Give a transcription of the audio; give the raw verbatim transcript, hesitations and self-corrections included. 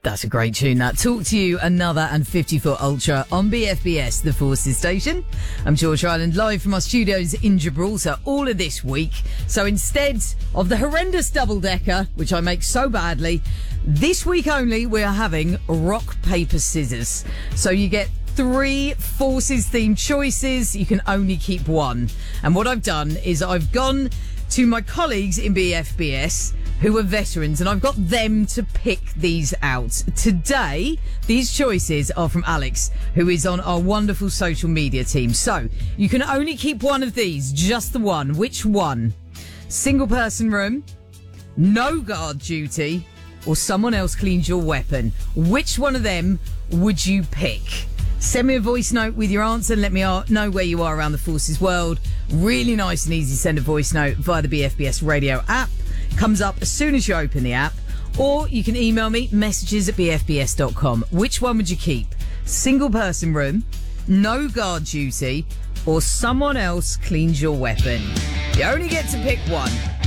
That's a great tune, that. Talk to you, another and fifty foot Ultra on B F B S, the Forces station. I'm George Ireland, live from our studios in Gibraltar all of this week. So instead of the horrendous double-decker, which I make so badly, this week only we are having rock, paper, scissors. So you get three Forces-themed choices. You can only keep one. And what I've done is I've gone to my colleagues in B F B S who are veterans, and I've got them to pick these out. Today, these choices are from Alex, who is on our wonderful social media team. So, you can only keep one of these, just the one. Which one? Single person room, no guard duty, or someone else cleans your weapon. Which one of them would you pick? Send me a voice note with your answer and let me know where you are around the Forces world. Really nice and easy. Send a voice note via the B F B S radio app. Comes up as soon as you open the app. Or you can email me, messages at b f b s dot com. Which one would you keep? Single person room, no guard duty, or someone else cleans your weapon? You only get to pick one.